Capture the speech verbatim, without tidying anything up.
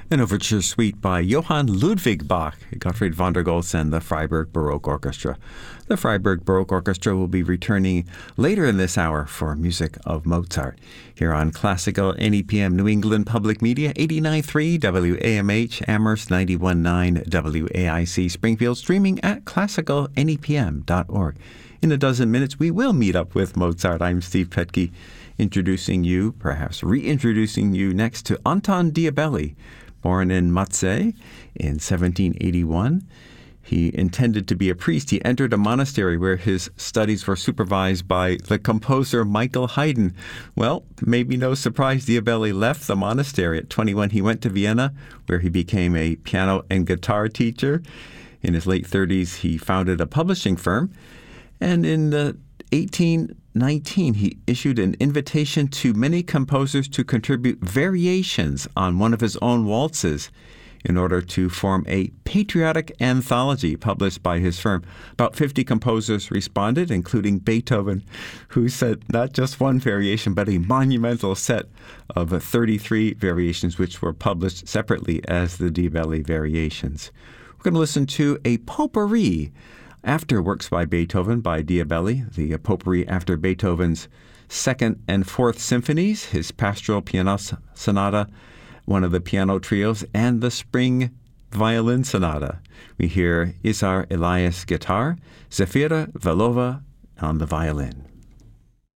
An overture suite by Johann Ludwig Bach, Gottfried von der Goltz, and the Freiburg Baroque Orchestra. The Freiburg Baroque Orchestra will be returning later in this hour for music of Mozart. Here on Classical N E P M New England Public Media, eighty-nine point three W A M H, Amherst ninety-one point nine W A I C, Springfield, streaming at classical N E P M dot org. In a dozen minutes, we will meet up with Mozart. I'm Steve Petke, introducing you, perhaps reintroducing you next to Anton Diabelli. Born in Matzeh in seventeen eighty-one, he intended to be a priest. He entered a monastery where his studies were supervised by the composer Michael Haydn. Well, maybe no surprise, Diabelli left the monastery. At twenty-one, he went to Vienna, where he became a piano and guitar teacher. In his late thirties, he founded a publishing firm. And in the eighteen nineteen, he issued an invitation to many composers to contribute variations on one of his own waltzes in order to form a patriotic anthology published by his firm. About fifty composers responded, including Beethoven, who said not just one variation, but a monumental set of thirty-three variations, which were published separately as the Diabelli variations. We're going to listen to a potpourri after works by Beethoven by Diabelli, the potpourri after Beethoven's second and fourth symphonies, his Pastoral Piano Sonata, one of the piano trios, and the Spring Violin Sonata. We hear Isar Elias guitar, Zefira Velova on the violin.